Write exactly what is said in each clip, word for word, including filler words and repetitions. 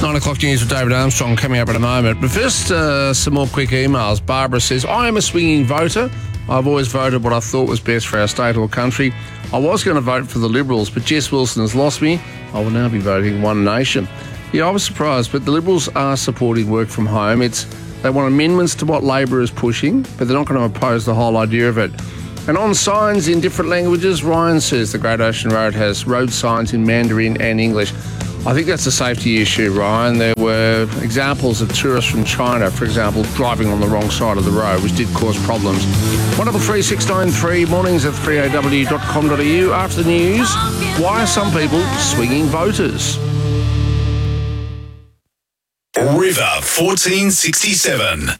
nine o'clock news with David Armstrong coming up in a moment. But first, uh, some more quick emails. Barbara says, I am a swinging voter. I've always voted what I thought was best for our state or country. I was going to vote for the Liberals, but Jess Wilson has lost me. I will now be voting One Nation. Yeah, I was surprised, but the Liberals are supporting work from home. It's They want amendments to what Labor is pushing, but they're not going to oppose the whole idea of it. And on signs in different languages, Ryan says the Great Ocean Road has road signs in Mandarin and English. I think that's a safety issue, Ryan. There were examples of tourists from China, for example, driving on the wrong side of the road, which did cause problems. one double three six nine three, mornings at three a w dot com dot a u. After the news, why are some people swinging voters? River fourteen sixty-seven.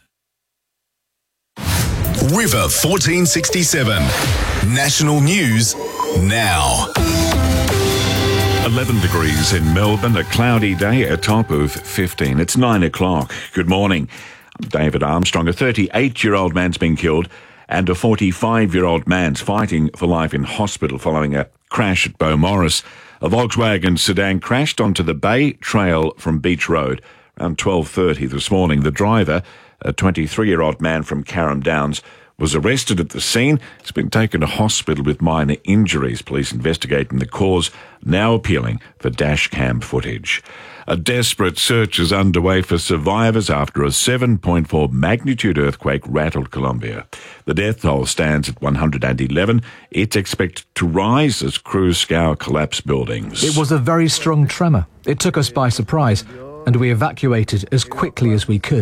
River fourteen sixty-seven. National news now. eleven degrees in Melbourne, a cloudy day, a top of fifteen. It's nine o'clock. Good morning. I'm David Armstrong. A thirty-eight-year-old man's been killed and a forty-five-year-old man's fighting for life in hospital following a crash at Beaumaris. A Volkswagen sedan crashed onto the Bay Trail from Beach Road around twelve thirty this morning. The driver, a twenty-three-year-old man from Carrum Downs, was arrested at the scene. He's been taken to hospital with minor injuries. Police investigating the cause, now appealing for dash cam footage. A desperate search is underway for survivors after a seven point four magnitude earthquake rattled Colombia. The death toll stands at one hundred eleven. It's expected to rise as crews scour collapsed buildings. It was a very strong tremor. It took us by surprise, and we evacuated as quickly as we could.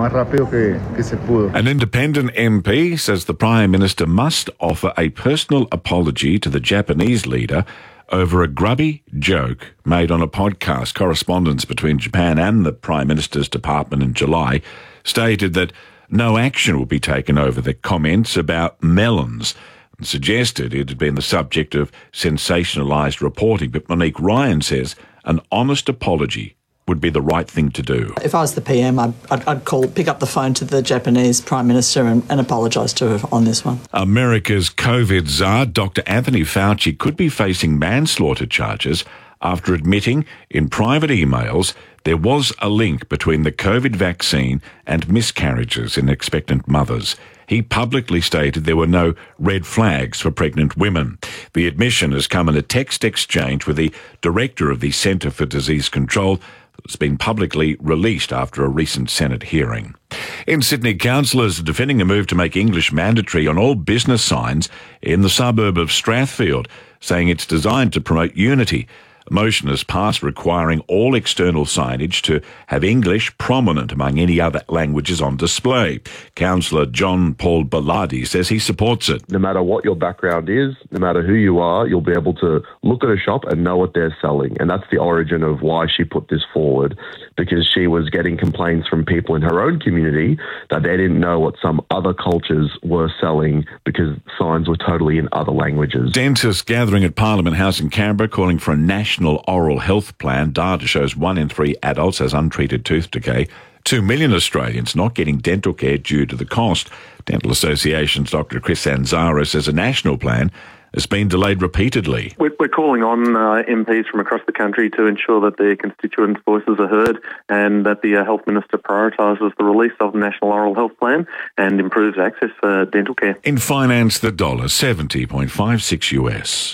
An independent M P says the Prime Minister must offer a personal apology to the Japanese leader over a grubby joke made on a podcast. Correspondence between Japan and the Prime Minister's department in July stated that no action will be taken over the comments about melons, and suggested it had been the subject of sensationalised reporting. But Monique Ryan says an honest apology would be the right thing to do. If I was the P M, I'd, I'd, I'd call, pick up the phone to the Japanese Prime Minister and, and apologise to her on this one. America's COVID czar, Doctor Anthony Fauci, could be facing manslaughter charges after admitting in private emails there was a link between the COVID vaccine and miscarriages in expectant mothers. He publicly stated there were no red flags for pregnant women. The admission has come in a text exchange with the director of the Centre for Disease Control. It's been publicly released after a recent Senate hearing. In Sydney, councillors are defending a move to make English mandatory on all business signs in the suburb of Strathfield, saying it's designed to promote unity. A motion has passed requiring all external signage to have English prominent among any other languages on display. Councillor John Paul Bellardi says he supports it. No matter what your background is, no matter who you are, you'll be able to look at a shop and know what they're selling. And that's the origin of why she put this forward, because she was getting complaints from people in her own community that they didn't know what some other cultures were selling because signs were totally in other languages. Dentists gathering at Parliament House in Canberra calling for a national oral health plan. Data shows one in three adults has untreated tooth decay. Two million Australians not getting dental care due to the cost. Dental Association's Doctor Chris Anzara says a national plan has been delayed repeatedly. We're calling on uh, M Ps from across the country to ensure that their constituents' voices are heard and that the uh, Health Minister prioritises the release of the National Oral Health Plan and improves access for dental care. In finance, the dollar seventy point five six U S.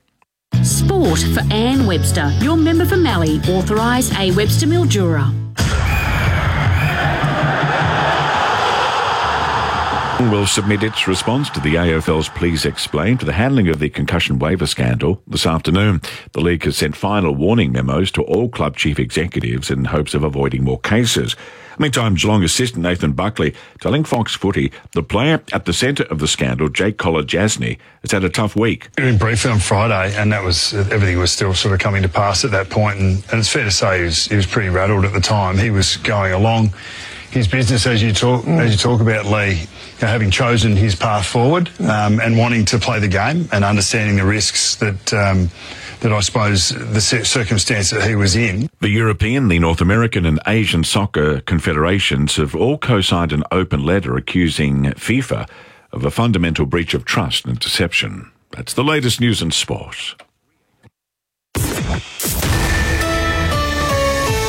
Sport for Anne Webster, your member for Mallee, authorised A Webster Mildura. Will submit its response to the A F L's Please Explain to the handling of the concussion waiver scandal this afternoon. The league has sent final warning memos to all club chief executives in hopes of avoiding more cases. Meantime, Geelong assistant Nathan Buckley telling Fox Footy the player at the centre of the scandal, Jake Collar-Jasny, has had a tough week. We briefed on Friday, and that was everything was still sort of coming to pass at that point, and, and it's fair to say he was, he was pretty rattled at the time. He was going along his business, as you talk mm. as you talk about, Lee, you know, having chosen his path forward um, and wanting to play the game and understanding the risks that um, that I suppose the circumstance that he was in. The European, the North American and Asian soccer confederations have all co-signed an open letter accusing FIFA of a fundamental breach of trust and deception. That's the latest news in sport.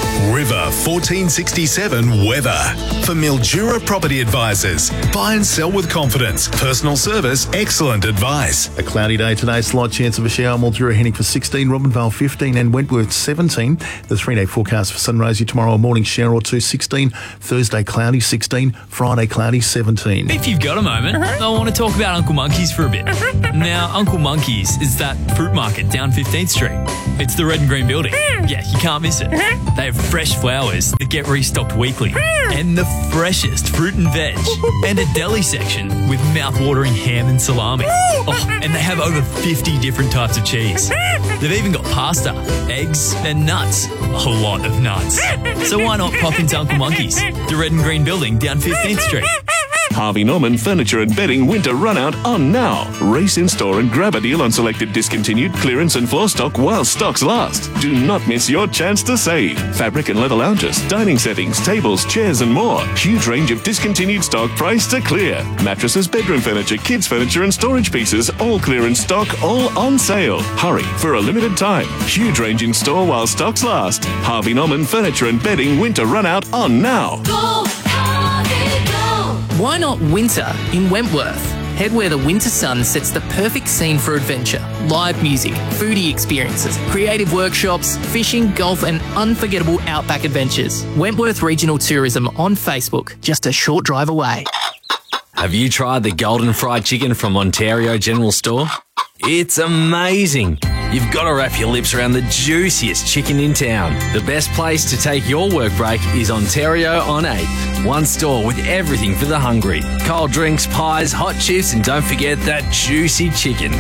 River fourteen sixty-seven weather. For Mildura Property Advisors. Buy and sell with confidence. Personal service, excellent advice. A cloudy day today, slight chance of a shower. Mildura heading for sixteen, Robinvale fifteen and Wentworth seventeen. The three-day forecast for Sunraysia tomorrow, a morning shower or two, sixteen. Thursday cloudy, sixteen. Friday cloudy, seventeen. If you've got a moment, I want to talk about Uncle Monkey's for a bit. Now, Uncle Monkey's is that fruit market down fifteenth Street. It's the red and green building. Yeah, you can't miss it. They have fresh flowers that get restocked weekly and the freshest fruit and veg and a deli section with mouth-watering ham and salami. Oh, and they have over fifty different types of cheese. They've even got pasta, eggs and nuts. A lot of nuts. So why not pop into Uncle Monkey's, the red and green building down fifteenth Street. Harvey Norman Furniture and Bedding winter run out on now. Race in store and grab a deal on selected discontinued clearance and floor stock while stocks last. Do not miss your chance to save. Fabric and leather lounges, dining settings, tables, chairs and more. Huge range of discontinued stock priced to clear. Mattresses, bedroom furniture, kids furniture and storage pieces, all clearance stock, all on sale. Hurry for a limited time. Huge range in store while stocks last. Harvey Norman Furniture and Bedding winter run out on now. Go, Harvey, go! Why not winter in Wentworth? Head where the winter sun sets the perfect scene for adventure. Live music, foodie experiences, creative workshops, fishing, golf and unforgettable outback adventures. Wentworth Regional Tourism on Facebook, just a short drive away. Have you tried the golden fried chicken from Ontario General Store? It's amazing. You've got to wrap your lips around the juiciest chicken in town. The best place to take your work break is Ontario on eighth. One store with everything for the hungry. Cold drinks, pies, hot chips, and don't forget that juicy chicken.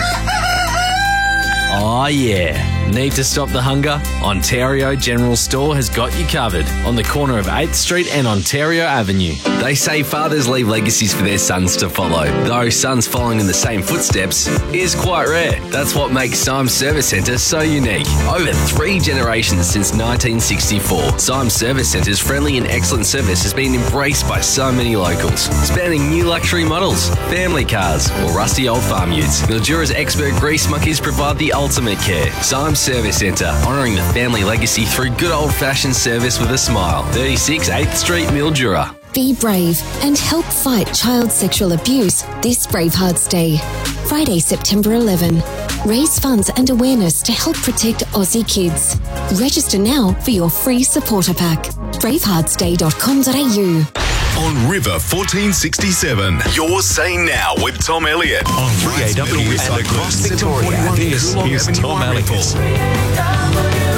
Oh yeah. Need to stop the hunger? Ontario General Store has got you covered on the corner of eighth Street and Ontario Avenue. They say fathers leave legacies for their sons to follow, though sons following in the same footsteps is quite rare. That's what makes Symes Service Centre so unique. Over three generations since nineteen sixty-four, Symes Service Centre's friendly and excellent service has been embraced by so many locals, spanning new luxury models, family cars, or rusty old farm utes. Mildura's expert grease monkeys provide the ultimate care. Symes Service Centre, honouring the family legacy through good old-fashioned service with a smile. thirty-six eighth Street, Mildura. Be brave and help fight child sexual abuse this Bravehearts Day. Friday, September eleventh. Raise funds and awareness to help protect Aussie kids. Register now for your free supporter pack. bravehearts day dot com dot a u. On River fourteen sixty-seven, your Say Now with Tom Elliott. On three A W and across Victoria, This is Tom Elliott.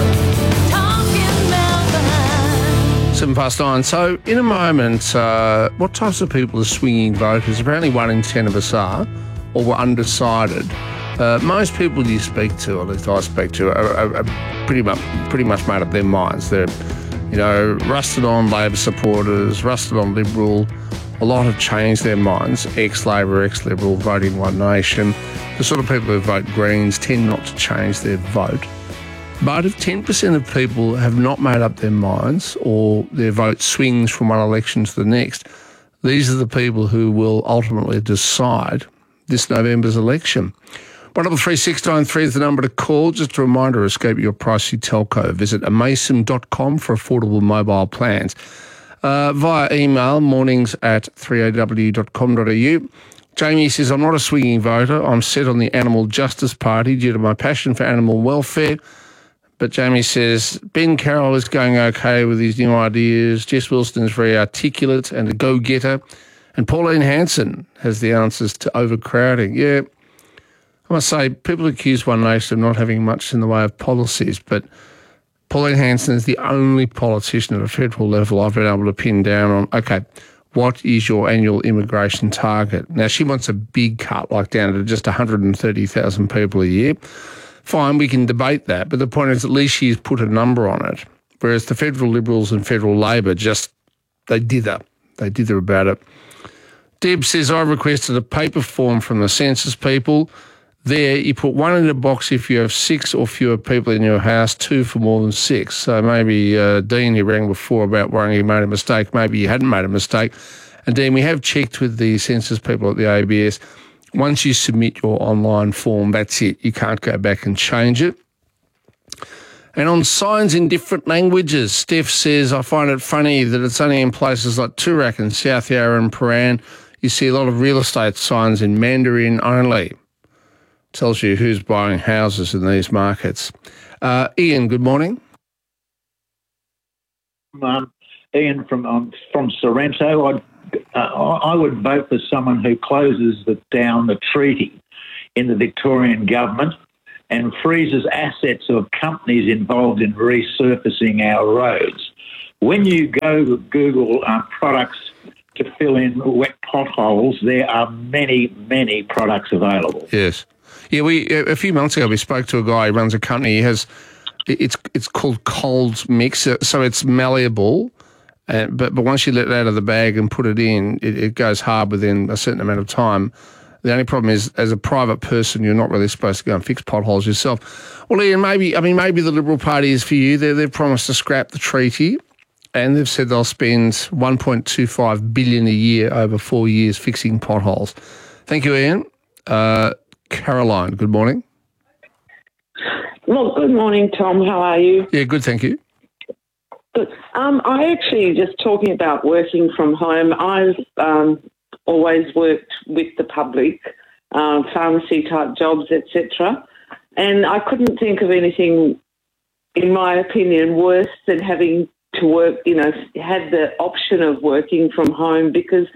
Seven past nine. So, in a moment, uh, what types of people are swinging voters? Apparently, one in ten of us are, or were undecided. Uh, most people you speak to, or at least I speak to, are, are, are pretty much pretty much made up their minds. They're, you know, rusted on Labor supporters, rusted on Liberal. A lot have changed their minds. Ex-Labor, ex-Liberal, voting One Nation. The sort of people who vote Greens tend not to change their vote. But if ten percent of people have not made up their minds or their vote swings from one election to the next, these are the people who will ultimately decide this November's election. one double three six nine three is the number to call. Just a reminder, escape your pricey telco. Visit amason dot com for affordable mobile plans. Uh, via email, mornings at three a w dot com dot a u. Jamie says, I'm not a swinging voter. I'm set on the Animal Justice Party due to my passion for animal welfare. But Jamie says, Ben Carroll is going okay with his new ideas. Jess Wilson is very articulate and a go-getter. And Pauline Hanson has the answers to overcrowding. Yeah, I must say, people accuse One Nation of not having much in the way of policies, but Pauline Hanson is the only politician at a federal level I've been able to pin down on, okay, what is your annual immigration target? Now, she wants a big cut, like down to just one hundred thirty thousand people a year. Fine, we can debate that, but the point is at least she's put a number on it, whereas the federal Liberals and federal Labor just, they dither. They dither about it. Deb says, I requested a paper form from the census people. There, you put one in a box if you have six or fewer people in your house, two for more than six. So maybe uh, Dean, who rang before about worrying he made a mistake, maybe you hadn't made a mistake. And Dean, we have checked with the census people at the A B S. Once you submit your online form, that's it. You can't go back and change it. And on signs in different languages, Steph says, I find it funny that it's only in places like Toorak and South Yarra and Paran you see a lot of real estate signs in Mandarin only. Tells you who's buying houses in these markets. Uh, Ian, good morning. Um, Ian from um, from Sorrento. I'd, uh, I would vote for someone who closes the, down the treaty in the Victorian government and freezes assets of companies involved in resurfacing our roads. When you go to Google uh, products to fill in wet potholes, there are many, many products available. Yes. Yeah, we a few months ago we spoke to a guy who runs a company. He has it's it's called Cold Mix, so it's malleable, uh, but but once you let it out of the bag and put it in, it, it goes hard within a certain amount of time. The only problem is, as a private person, you're not really supposed to go and fix potholes yourself. Well, Ian, maybe I mean maybe the Liberal Party is for you. They they've promised to scrap the treaty, and they've said they'll spend one point two five billion dollars a year over four years fixing potholes. Thank you, Ian. Uh, Caroline, good morning. Well, good morning, Tom. How are you? Yeah, good, thank you. Good. Um, I actually, just talking about working from home, I've um, always worked with the public, uh, pharmacy-type jobs, et cetera, and I couldn't think of anything, in my opinion, worse than having to work, you know, had the option of working from home, because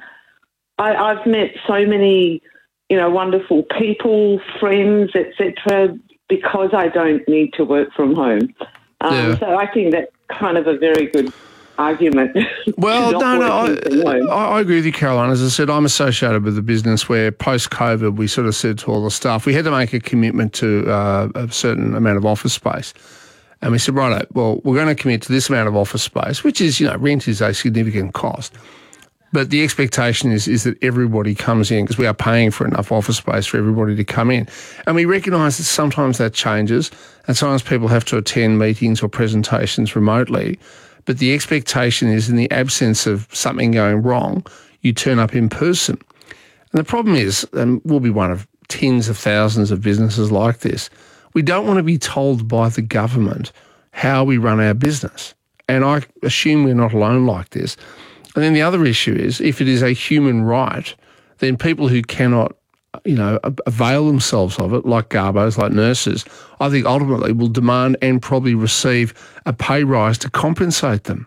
I, I've met so many, you know, wonderful people, friends, et cetera, because I don't need to work from home. Um, yeah. So I think that's kind of a very good argument. Well, no, no, I, I, I agree with you, Caroline. As I said, I'm associated with a business where post-COVID we sort of said to all the staff, we had to make a commitment to uh, a certain amount of office space. And we said, right, well, we're going to commit to this amount of office space, which is, you know, rent is a significant cost. But the expectation is is that everybody comes in, because we are paying for enough office space for everybody to come in. And we recognise that sometimes that changes, and sometimes people have to attend meetings or presentations remotely. But the expectation is, in the absence of something going wrong, you turn up in person. And the problem is, and we'll be one of tens of thousands of businesses like this, we don't want to be told by the government how we run our business. And I assume we're not alone like this. And then the other issue is, if it is a human right, then people who cannot, you know, avail themselves of it, like garbos, like nurses, I think ultimately will demand and probably receive a pay rise to compensate them.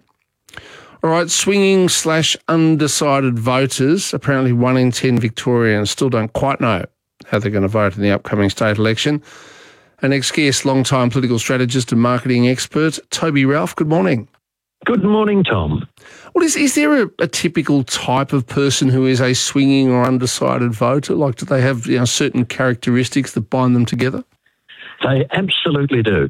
All right, swinging slash undecided voters, apparently one in ten Victorians still don't quite know how they're going to vote in the upcoming state election. An ex-guest, long-time political strategist and marketing expert, Toby Ralph, good morning. Good morning, Tom. Well, is, is there a, a typical type of person who is a swinging or undecided voter? Like, do they have, you know, certain characteristics that bind them together? They absolutely do.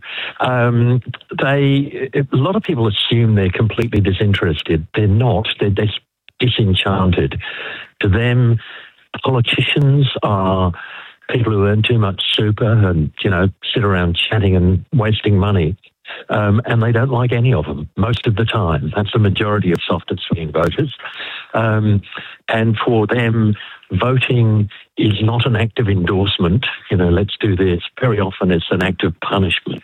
Um, they a lot of people assume they're completely disinterested. They're not. They're dis- disenchanted. To them, politicians are people who earn too much super and, you know, sit around chatting and wasting money. Um, and they don't like any of them most of the time. That's the majority of soft and swinging voters. Um, and for them, voting is not an act of endorsement. You know, let's do this. Very often it's an act of punishment.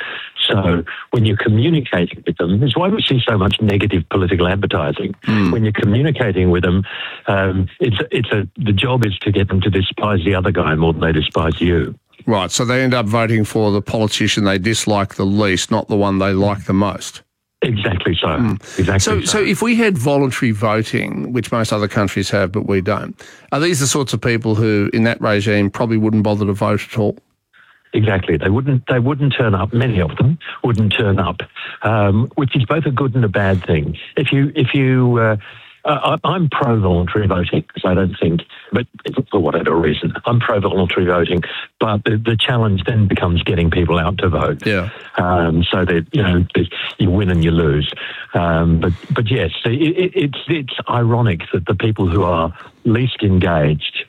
So when you're communicating with them, it's why we see so much negative political advertising. Mm. When you're communicating with them, um, it's it's a the job is to get them to despise the other guy more than they despise you. Right, so they end up voting for the politician they dislike the least, not the one they like the most. Exactly so. Mm. Exactly so, so. So if we had voluntary voting, which most other countries have but we don't, are these the sorts of people who, in that regime, probably wouldn't bother to vote at all? Exactly. They wouldn't They wouldn't turn up. Many of them wouldn't turn up, um, which is both a good and a bad thing. If you... If you uh, Uh, I'm pro-voluntary voting, because I don't think, but for whatever reason, I'm pro-voluntary voting. But the, the challenge then becomes getting people out to vote. Yeah. Um, so that, you know, you win and you lose. Um, but but yes, it, it, it's it's ironic that the people who are least engaged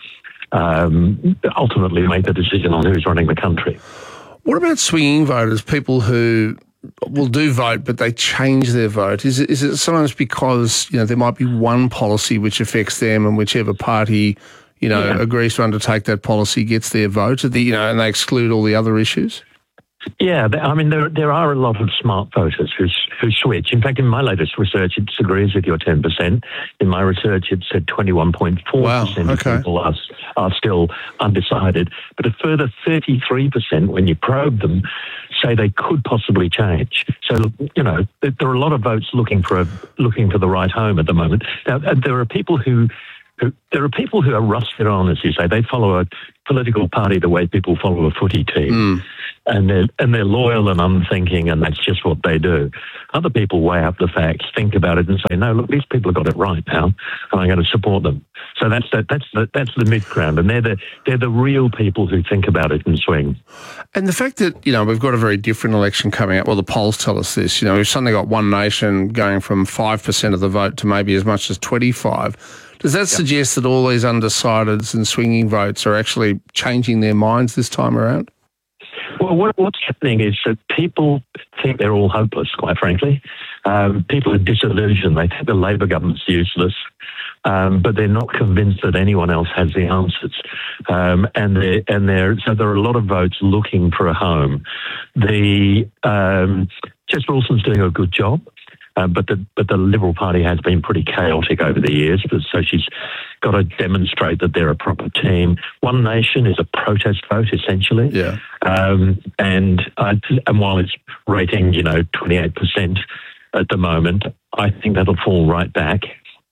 um, ultimately make the decision on who's running the country. What about swinging voters? People who will do vote, but they change their vote. Is it, is it sometimes because, you know, there might be one policy which affects them, and whichever party, you know, yeah. agrees to undertake that policy gets their vote, the, you know, and they exclude all the other issues? Yeah, th- I mean, there there are a lot of smart voters who s- who switch. In fact, in my latest research, it disagrees with your ten percent. In my research, it said twenty-one point four percent Wow, of okay. people are, s- are still undecided. But a further thirty-three percent, when you probe them, say they could possibly change. So, you know, th- there are a lot of votes looking for a, looking for the right home at the moment. Now, uh, there are people who who- there are people who are rusted on, as you say. They follow a political party the way people follow a footy team. And they're, and they're loyal and unthinking, and that's just what they do. Other people weigh up the facts, think about it, and say, no, look, these people have got it right now, and I'm going to support them. So that's the, that's the, that's the mid-ground, and they're the, they're the real people who think about it and swing. And the fact that, you know, we've got a very different election coming up, well, the polls tell us this, you know, we've suddenly got One Nation going from five percent of the vote to maybe as much as twenty-five. Does that yep. suggest that all these undecideds and swinging votes are actually changing their minds this time around? Well, what, what's happening is that people think they're all hopeless, quite frankly. Um, people are disillusioned. They think the Labor government's useless, um, but they're not convinced that anyone else has the answers. Um, and they're, and they're, so there are a lot of votes looking for a home. The um, Jess Wilson's doing a good job. Uh, but the but the Liberal Party has been pretty chaotic over the years, so she's got to demonstrate that they're a proper team. One Nation is a protest vote, essentially. Yeah. Um, and uh, and while it's rating, you know, twenty-eight percent at the moment, I think that'll fall right back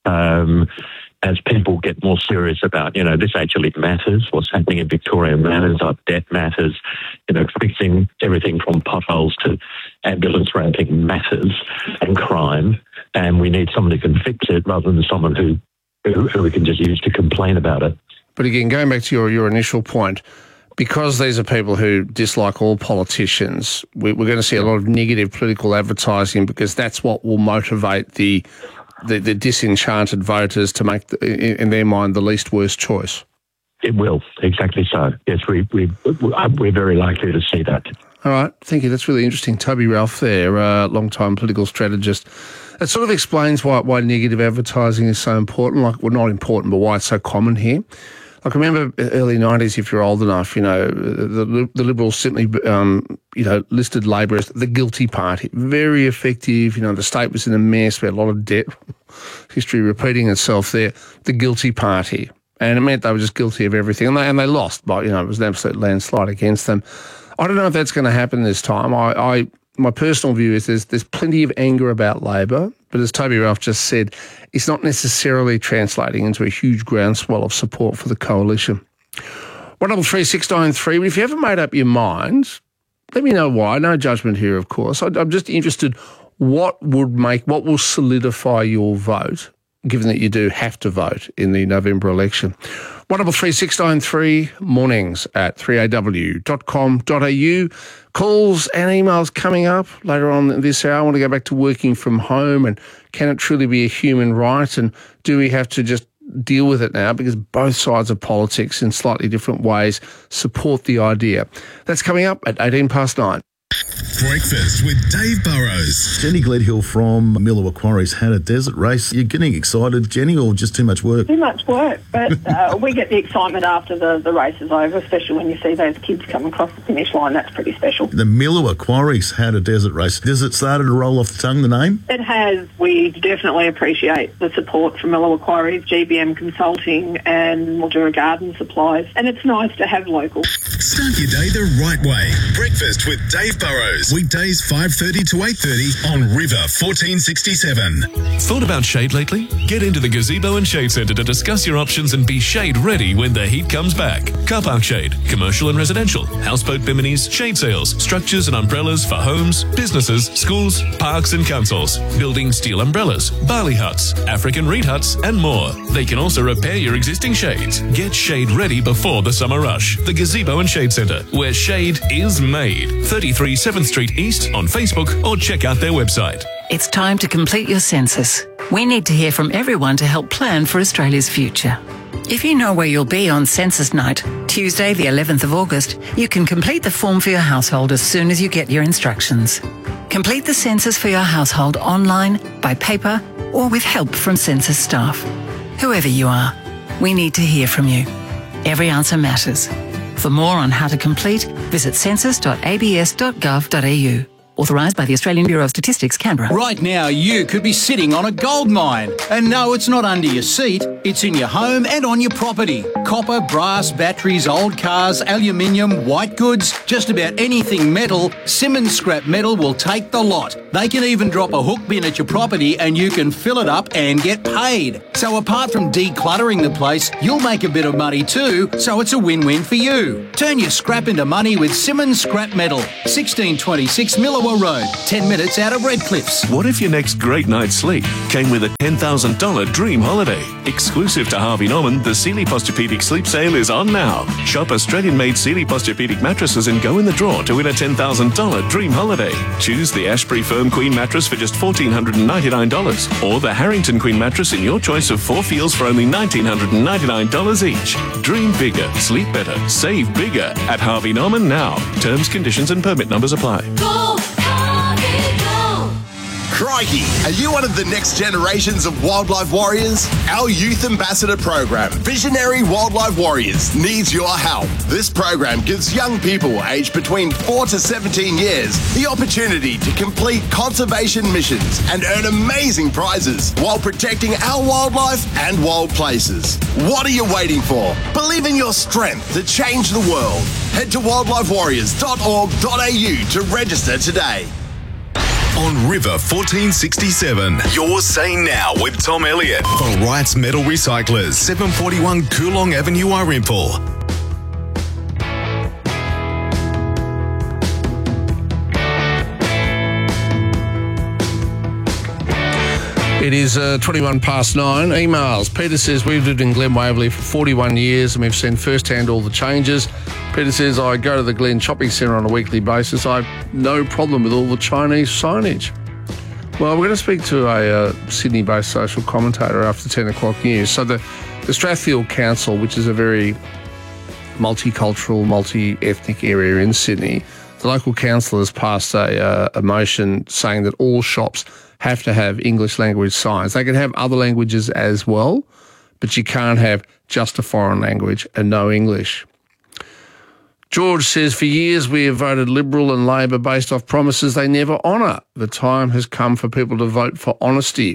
um, as people get more serious about, you know, this actually matters. What's happening in Victoria matters. Our debt matters. You know, fixing everything from potholes to ambulance ramping matters, and crime. And we need someone who can fix it rather than someone who, who, who we can just use to complain about it. But again, going back to your, your initial point, because these are people who dislike all politicians, we, we're going to see a lot of negative political advertising, because that's what will motivate the the, the disenchanted voters to make, the, in, in their mind, the least worst choice. It will, exactly so. Yes, we, we, we're very likely to see that. All right, thank you. That's really interesting. Toby Ralph there, uh, long-time political strategist. That sort of explains why why negative advertising is so important. Like, well, not important, but why it's so common here. Like, I remember early nineties, if you're old enough, you know, the, the Liberals simply, um, you know, listed Labor as the guilty party. Very effective. You know, the state was in a mess. We had a lot of debt. History repeating itself there. The guilty party. And it meant they were just guilty of everything. And they, and they lost, but, you know, it was an absolute landslide against them. I don't know if that's going to happen this time. I, I my personal view is there's there's plenty of anger about Labor, but as Toby Ralph just said, it's not necessarily translating into a huge groundswell of support for the coalition. One double three six nine three. But if you haven't made up your mind, let me know why. No judgment here, of course. I, I'm just interested. What would make what will solidify your vote, given that you do have to vote in the November election? one double three six nine three, mornings at three a w dot com dot a u. Calls and emails coming up later on this hour. I want to go back to working from home, and can it truly be a human right, and do we have to just deal with it now, because both sides of politics in slightly different ways support the idea. That's coming up at eighteen past nine. Breakfast with Dave Burrows. Jenny Gledhill from Millawa Quarries had a desert race. You're getting excited, Jenny, or just too much work? Too much work, but uh, we get the excitement after the, the race is over, especially when you see those kids come across the finish line. That's pretty special. The Millawa Quarries had a desert race. Does it start to roll off the tongue, the name? It has. We definitely appreciate the support from Millawa Quarries, G B M Consulting and Mildura Garden Supplies, and it's nice to have local. Start your day the right way. Breakfast with Dave Burrows. Weekdays five thirty to eight thirty on River fourteen sixty-seven. Thought about shade lately? Get into the Gazebo and Shade Centre to discuss your options and be shade ready when the heat comes back. Car park shade, commercial and residential, houseboat biminis, shade sails, structures and umbrellas for homes, businesses, schools, parks and councils, building steel umbrellas, barley huts, African reed huts and more. They can also repair your existing shades. Get shade ready before the summer rush. The Gazebo and Shade Centre, where shade is made. thirty-three seventh Street East on Facebook, or check out their website. It's time to complete your census. We need to hear from everyone to help plan for Australia's future. If you know where you'll be on census night, Tuesday the eleventh of August, you can complete the form for your household as soon as you get your instructions. Complete the census for your household online, by paper, or with help from census staff. Whoever you are, we need to hear from you. Every answer matters. For more on how to complete, visit census dot a b s dot gov dot a u. Authorised by the Australian Bureau of Statistics, Canberra. Right now, you could be sitting on a gold mine. And no, it's not under your seat. It's in your home and on your property. Copper, brass, batteries, old cars, aluminium, white goods, just about anything metal, Simmons Scrap Metal will take the lot. They can even drop a hook bin at your property and you can fill it up and get paid. So apart from decluttering the place, you'll make a bit of money too, so it's a win-win for you. Turn your scrap into money with Simmons Scrap Metal. sixteen twenty-six Millawa Road, ten minutes out of Redcliffs. What if your next great night's sleep came with a ten thousand dollars dream holiday? Exclusive to Harvey Norman, the Sealy Posturepedic Sleep Sale is on now. Shop Australian-made Sealy Posturepedic mattresses and go in the draw to win a ten thousand dollars dream holiday. Choose the Ashbury Firm Queen mattress for just one thousand four hundred ninety-nine dollars or the Harrington Queen mattress in your choice of four feels for only one thousand nine hundred ninety-nine dollars each. Dream bigger, sleep better, save bigger at Harvey Norman now. Terms, conditions and permit numbers apply. Go, Harvey, go! Crikey, are you one of the next generations of wildlife warriors? Our Youth Ambassador program, Visionary Wildlife Warriors, needs your help. This program gives young people aged between four to seventeen years the opportunity to complete conservation missions and earn amazing prizes while protecting our wildlife and wild places. What are you waiting for? Believe in your strength to change the world. Head to wildlife warriors dot org dot a u to register today. On River fourteen sixty-seven, you're saying now with Tom Elliott for Wright's Metal Recyclers, seven forty-one Coolong Avenue, Arimple. It is uh, twenty-one past nine. Emails. Peter says, we've lived in Glen Waverley for forty-one years and we've seen firsthand all the changes. Peter says, I go to the Glen Shopping Centre on a weekly basis. I have no problem with all the Chinese signage. Well, we're going to speak to a uh, Sydney-based social commentator after ten o'clock news. So the, the Strathfield Council, which is a very multicultural, multi-ethnic area in Sydney, the local council has passed a, uh, a motion saying that all shops have to have English language signs. They can have other languages as well, but you can't have just a foreign language and no English. George says, for years we have voted Liberal and Labor based off promises they never honour. The time has come for people to vote for honesty.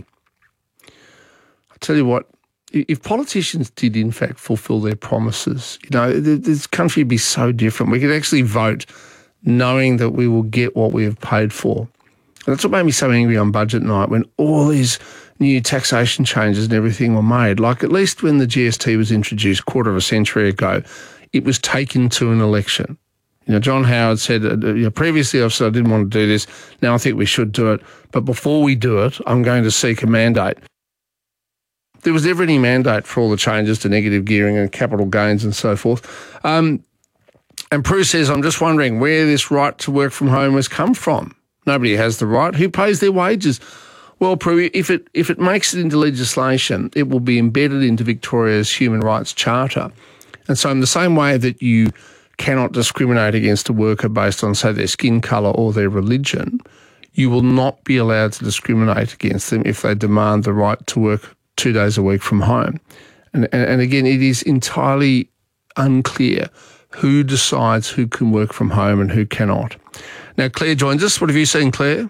I tell you what, if politicians did in fact fulfil their promises, you know, this country would be so different. We could actually vote knowing that we will get what we have paid for. And that's what made me so angry on budget night when all these new taxation changes and everything were made. Like at least when the G S T was introduced a quarter of a century ago, it was taken to an election. You know, John Howard said, uh, you know, previously I've said I didn't want to do this. Now I think we should do it. But before we do it, I'm going to seek a mandate. There was never any mandate for all the changes to negative gearing and capital gains and so forth. Um, and Prue says, I'm just wondering where this right to work from home has come from. Nobody has the right. Who pays their wages? Well, Prue, if it, if it makes it into legislation, it will be embedded into Victoria's Human Rights Charter. And so in the same way that you cannot discriminate against a worker based on, say, their skin colour or their religion, you will not be allowed to discriminate against them if they demand the right to work two days a week from home. And, and, and again, it is entirely unclear who decides who can work from home and who cannot. Now, Claire joins us. What have you seen, Claire?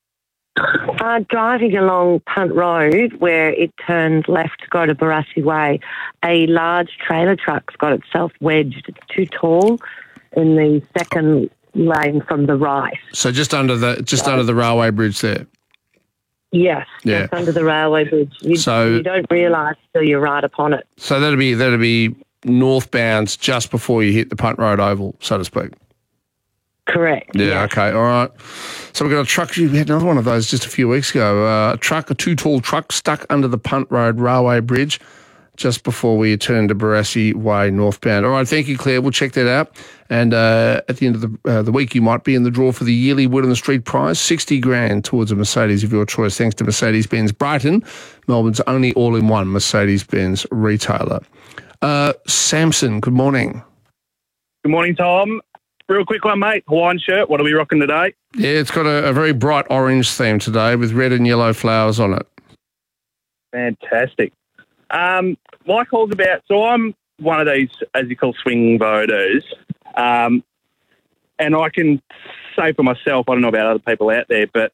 Uh, driving along Punt Road, where it turned left to go to Barassi Way, a large trailer truck's got itself wedged. It's too tall in the second lane from the right. So just under the just so, under the railway bridge there. Yes, yeah. Just under the railway bridge. You, so you don't realise till you're right upon it. So that'll be that'll be northbound just before you hit the Punt Road Oval, so to speak. Correct. Yeah, yes. Okay, all right. So we've got a truck, we had another one of those just a few weeks ago, uh, a truck, a too-tall truck stuck under the Punt Road Railway Bridge just before we turn to Barassi Way northbound. All right, thank you, Claire. We'll check that out. And uh, at the end of the, uh, the week, you might be in the draw for the yearly Wood on the Street prize, sixty grand towards a Mercedes of your choice, thanks to Mercedes-Benz Brighton, Melbourne's only all-in-one Mercedes-Benz retailer. Uh, Samson, good morning. Good morning, Tom. Real quick one, mate. Hawaiian shirt. What are we rocking today? Yeah, it's got a, a very bright orange theme today with red and yellow flowers on it. Fantastic. Um, my call's about, so I'm one of these, as you call, swing voters, Um, and I can say for myself, I don't know about other people out there, but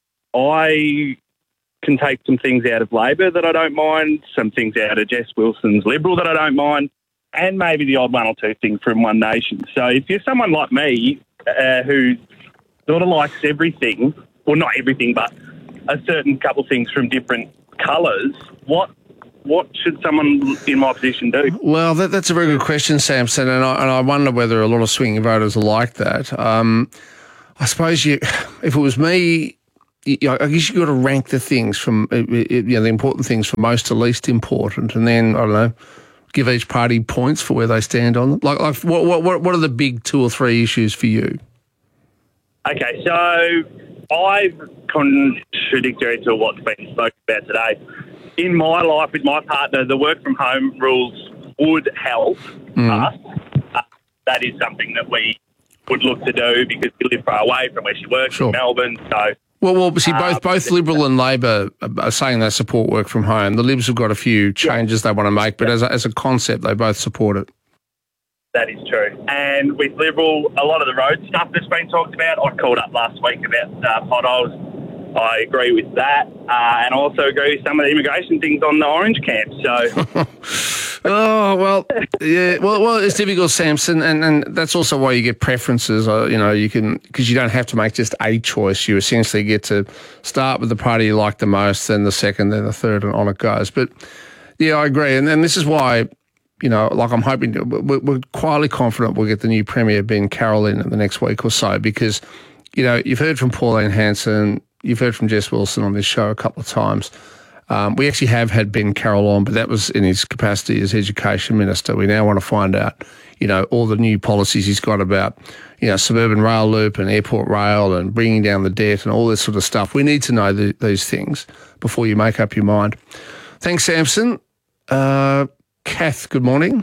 I can take some things out of Labor that I don't mind, some things out of Jess Wilson's Liberal that I don't mind, and maybe the odd one or two things from One Nation. So if you're someone like me uh, who sort of likes everything, well, not everything, but a certain couple of things from different colours, what what should someone in my position do? Well, that, that's a very good question, Samson, and I, and I wonder whether a lot of swinging voters are like that. Um, I suppose you, if it was me, you know, I guess you've got to rank the things from, you know, the important things from most to least important, and then, I don't know, give each party points for where they stand on them. Like, like what, what, what are the big two or three issues for you? Okay, so I'm contradictory to what's been spoken about today. In my life with my partner, the work from home rules would help Mm. us. Uh, that is something that we would look to do because we live far away from where she works Sure. in Melbourne. So, Well, well, see, both Um, both Liberal and Labor are saying they support work from home. The Libs have got a few changes they want to make, but as a, as a concept, they both support it. that is true. And with Liberal, a lot of the road stuff that's been talked about, I called up last week about uh, potholes. I agree with that. Uh, and I also agree with some of the immigration things on the Orange camp. So, Oh, well, yeah, well, well, it's difficult, Samson, and, and that's also why you get preferences. Uh, you know, you can, because you don't have to make just a choice. You essentially get to start with the party you like the most, then the second, then the third, and on it goes. But, yeah, I agree. And, and this is why, you know, like I'm hoping, to, we're, we're quietly confident we'll get the new Premier, Ben Carroll, in the next week or so, because, you know, you've heard from Pauline Hanson, you've heard from Jess Wilson on this show a couple of times. Um, we actually have had Ben Carroll on, but that was in his capacity as Education Minister. We now want to find out, you know, all the new policies he's got about, you know, suburban rail loop and airport rail and bringing down the debt and all this sort of stuff. We need to know the, these things before you make up your mind. Thanks, Samson. Uh, Kath, good morning.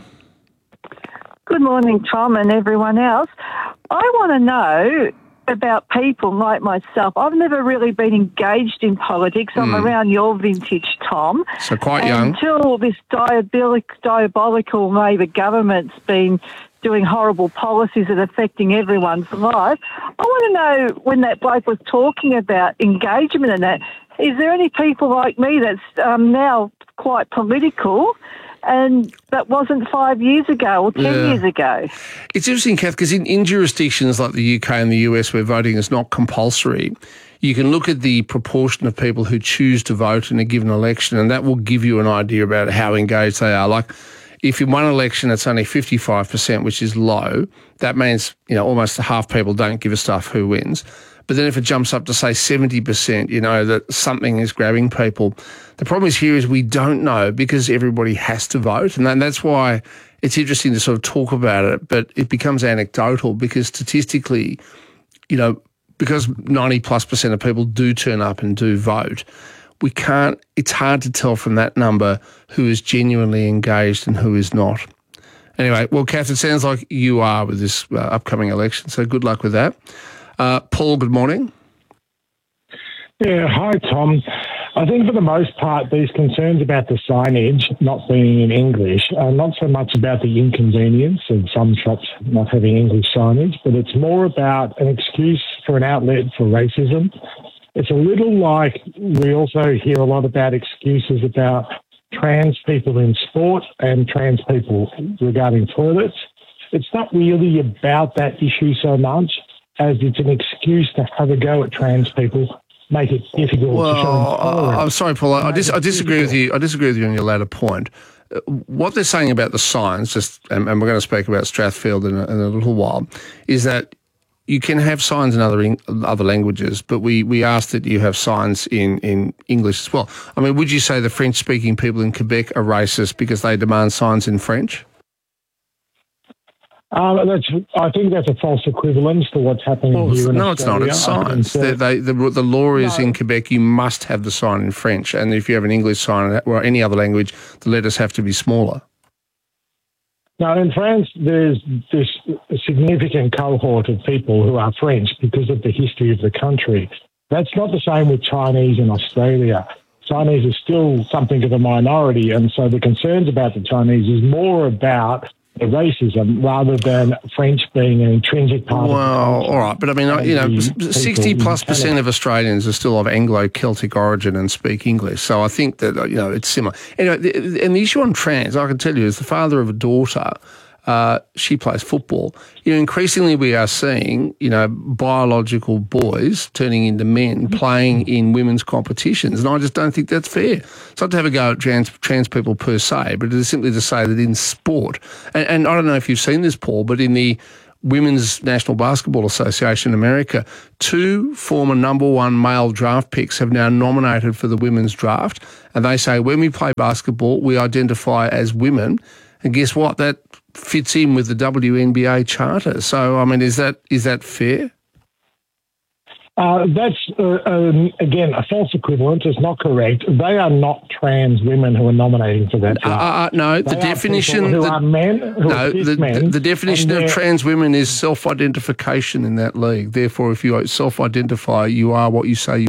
Good morning, Tom, and everyone else. I want to know about people like myself. I've never really been engaged in politics. I'm Mm. around your vintage, Tom. So quite And young. Until this diabolic, diabolical Labor government's been doing horrible policies that are affecting everyone's life, I want to know, when that bloke was talking about engagement and that, is there any people like me that's um, now quite political and that wasn't five years ago or ten Yeah. years ago? It's interesting, Kath, because in, in jurisdictions like the U K and the U S where voting is not compulsory, you can look at the proportion of people who choose to vote in a given election, and that will give you an idea about how engaged they are. Like, if in one election it's only fifty-five percent, which is low, that means, you know, almost half people don't give a stuff who wins. But then if it jumps up to, say, seventy percent, you know, that something is grabbing people. The problem is here is we don't know because everybody has to vote. And then that's why it's interesting to sort of talk about it, but it becomes anecdotal because statistically, you know, because ninety plus percent of people do turn up and do vote, we can't, it's hard to tell from that number who is genuinely engaged and who is not. Anyway, well, Kath, it sounds like you are with this uh, upcoming election, so good luck with that. Uh, Paul, good morning. Yeah, hi, Tom. I think for the most part, these concerns about the signage not being in English are not so much about the inconvenience of some shops not having English signage, but it's more about an excuse for an outlet for racism. It's a little like we also hear a lot about excuses about trans people in sport and trans people regarding toilets. It's not really about that issue so much as it's an excuse to have a go at trans people, make it difficult to show Well, intolerance. I'm sorry, Paul. I, dis- I disagree with you. I disagree with you on your latter point. Uh, What they're saying about the signs, just and, and we're going to speak about Strathfield in a, in a little while, is that you can have signs in other in, other languages, but we, we ask that you have signs in, in English as well. I mean, would you say the French-speaking people in Quebec are racist because they demand signs in French? Um, that's, I think that's a false equivalence to what's happening Well, here in no, it's not. Australia. It's I think signs. that- They, they, the, the law is in Quebec, you must have the sign in French. And if you have an English sign or any other language, the letters have to be smaller. Now, in France, there's this significant cohort of people who are French because of the history of the country. That's not the same with Chinese in Australia. Chinese is still something of a minority, and so the concerns about the Chinese is more about their racism rather than French being an intrinsic part well, of the culture. all right, but I mean, you know, sixty plus percent of Australians are still of Anglo-Celtic origin and speak English. So I think that, you know, it's similar. Anyway, the, and the issue on trans, I can tell you, as the father of a daughter, uh, she plays football. You know, increasingly we are seeing, you know, biological boys turning into men playing in women's competitions, and I just don't think that's fair. It's not to have a go at trans, trans people per se, but it is simply to say that in sport, and, and I don't know if you've seen this, Paul, but in the Women's National Basketball Association in America, two former number one male draft picks have now nominated for the women's draft, and they say when we play basketball, we identify as women, and guess what? That fits in with the W N B A charter. So, I mean, is that is that fair? Uh, that's, uh, um, again, a false equivalence. It's not correct. They are not trans women who are nominating for that Uh, job. uh, no, the They are definition... people who the, are men, who no, are cis the, men, the definition and of they're- trans women is self-identification in that league. Therefore, if you self-identify, you are what you say you